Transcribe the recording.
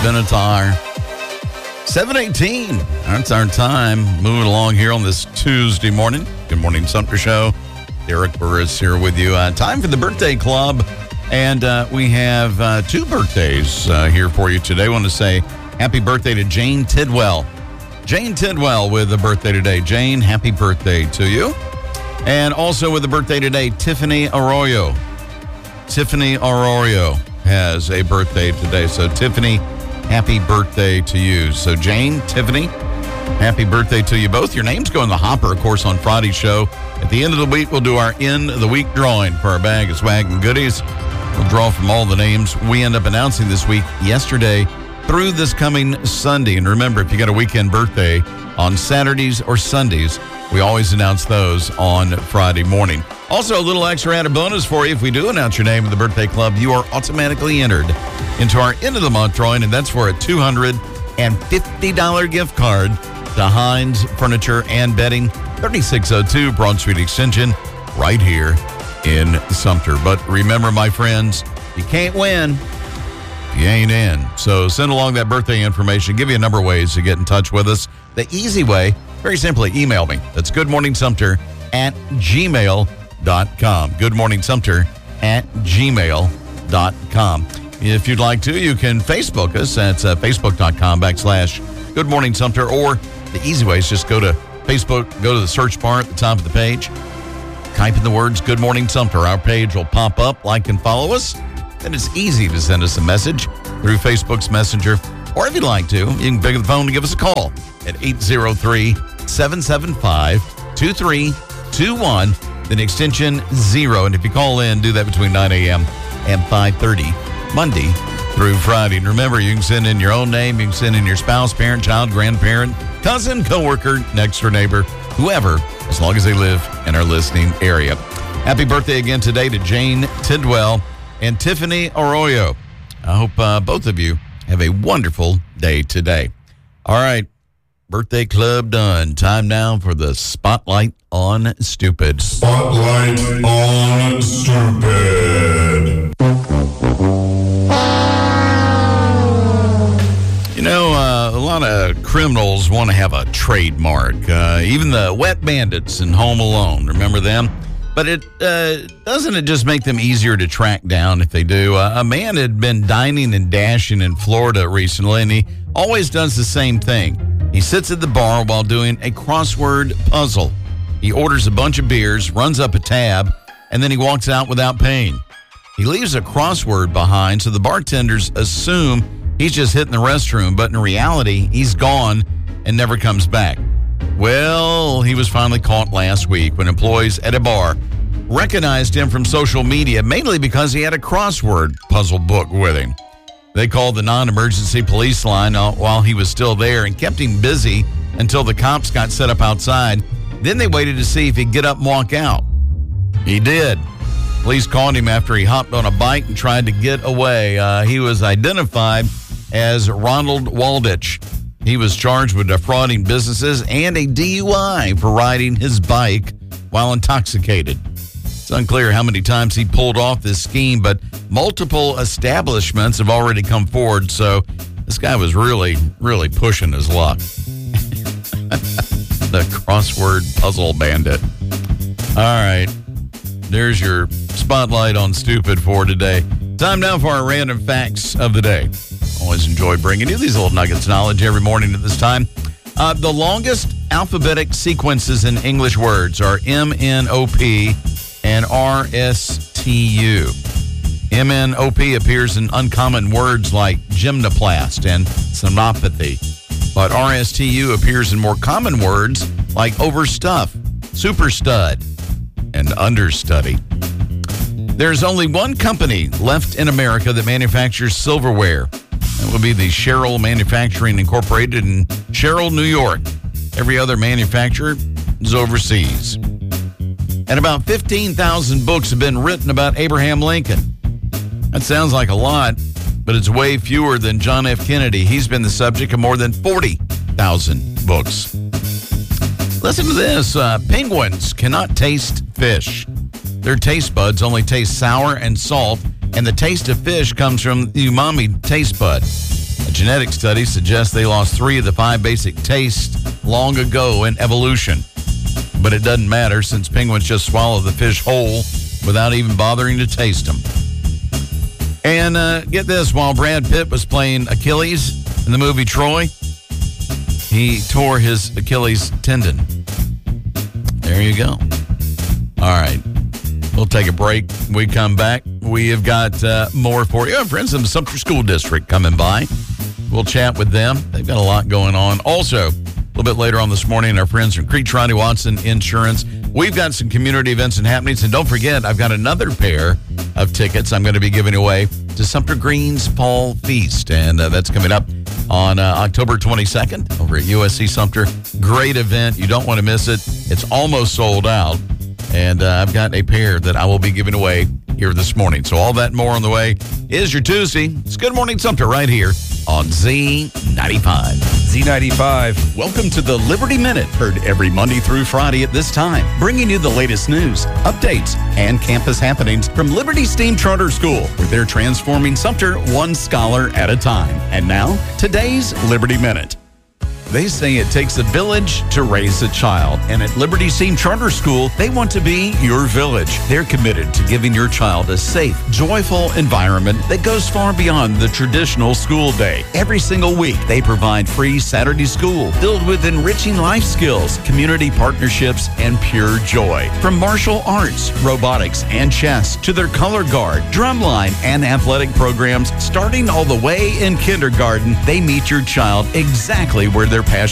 Benatar. 7:18. That's our time. Moving along here on this Tuesday morning. Good morning, Sumter Show. Derek Burris here with you. Time for the birthday club. And we have two birthdays here for you today. I want to say happy birthday to Jane Tidwell. Jane Tidwell with a birthday today. Jane, happy birthday to you. And also with a birthday today, Tiffany Arroyo. Tiffany Arroyo has a birthday today. So, Tiffany, happy birthday to you. So, Jane, Tiffany, happy birthday to you both. Your names go in the hopper, of course, on Friday's show. At the end of the week, we'll do our end of the week drawing for our bag of swag and goodies. We'll draw from all the names we end up announcing this week, yesterday, through this coming Sunday. And remember, if you got a weekend birthday on Saturdays or Sundays, we always announce those on Friday morning. Also, a little extra added bonus for you. If we do announce your name in the birthday club, you are automatically entered into our end of the month drawing, and that's for a $250 gift card to Hines Furniture and Bedding, 3602 Broad Street Extension, right here in Sumter. But remember, my friends, you can't win. You ain't in. So send along that birthday information. Give you a number of ways to get in touch with us. The easy way, very simply, email me. That's goodmorningsumter@gmail.com. goodmorningsumter@gmail.com. If you'd like to, you can Facebook us. That's facebook.com/goodmorningsumter. Or the easy way is just go to Facebook, go to the search bar at the top of the page, type in the words Good Morning Sumter. Our page will pop up. Like and follow us. Then it's easy to send us a message through Facebook's Messenger. Or if you'd like to, you can pick up the phone and give us a call at 803-775-2321, then extension 0. And if you call in, do that between 9 a.m. and 5:30, Monday through Friday. And remember, you can send in your own name. You can send in your spouse, parent, child, grandparent, cousin, coworker, next door neighbor, whoever, as long as they live in our listening area. Happy birthday again today to Jane Tidwell and Tiffany Arroyo. I hope both of you have a wonderful day today. All right, birthday club done. Time now for the Spotlight on Stupid. Spotlight on Stupid. You know, a lot of criminals want to have a trademark. Even the wet bandits in Home Alone. Remember them? But doesn't it just make them easier to track down if they do? A man had been dining and dashing in Florida recently, and he always does the same thing. He sits at the bar while doing a crossword puzzle. He orders a bunch of beers, runs up a tab, and then he walks out without paying. He leaves a crossword behind, so the bartenders assume he's just hitting the restroom, but in reality, he's gone and never comes back. Well, he was finally caught last week when employees at a bar recognized him from social media, mainly because he had a crossword puzzle book with him. They called the non-emergency police line while he was still there and kept him busy until the cops got set up outside. Then they waited to see if he'd get up and walk out. He did. Police called him after he hopped on a bike and tried to get away. He was identified as Ronald Waldich. He was charged with defrauding businesses and a DUI for riding his bike while intoxicated. It's unclear how many times he pulled off this scheme, but multiple establishments have already come forward, so this guy was really, really pushing his luck. The crossword puzzle bandit. All right. There's your Spotlight on Stupid for today. Time now for our random facts of the day. Always enjoy bringing you these little nuggets of knowledge every morning at this time. The longest alphabetic sequences in English words are MNOP and RSTU. MNOP appears in uncommon words like gymnoplast and sonopathy, but RSTU appears in more common words like overstuff, super stud, and understudy. There's only one company left in America that manufactures silverware. That would be the Sherrill Manufacturing Incorporated in Sherrill, New York. Every other manufacturer is overseas. And about 15,000 books have been written about Abraham Lincoln. That sounds like a lot, but it's way fewer than John F. Kennedy. He's been the subject of more than 40,000 books. Listen to this. Penguins cannot taste fish. Their taste buds only taste sour and salt, and the taste of fish comes from the umami taste bud. A Genetic studies suggest they lost 3 of the 5 basic tastes long ago in evolution. But it doesn't matter since penguins just swallow the fish whole without even bothering to taste them. And get this, while Brad Pitt was playing Achilles in the movie Troy, he tore his Achilles tendon. There you go. All right. We'll take a break. When we come back, we have got more for you. Our friends in the Sumter School District coming by. We'll chat with them. They've got a lot going on. Also, a little bit later on this morning, our friends from Creech Ronnie Watson Insurance. We've got some community events and happenings. And don't forget, I've got another pair of tickets I'm going to be giving away to Sumter Green's Fall Feast. And that's coming up on October 22nd over at USC Sumter. Great event. You don't want to miss it. It's almost sold out. And I've got a pair that I will be giving away here this morning. So all that and more on the way is your Tuesday. It's Good Morning Sumter right here on Z95. Z95. Welcome to the Liberty Minute, heard every Monday through Friday at this time, bringing you the latest news, updates, and campus happenings from Liberty STEAM Charter School, where they're transforming Sumter one scholar at a time. And now, today's Liberty Minute. They say it takes a village to raise a child, and at Liberty STEAM Charter School, they want to be your village. They're committed to giving your child a safe, joyful environment that goes far beyond the traditional school day. Every single week, they provide free Saturday school filled with enriching life skills, community partnerships, and pure joy. From martial arts, robotics, and chess to their color guard, drumline, and athletic programs, starting all the way in kindergarten, they meet your child exactly where their passion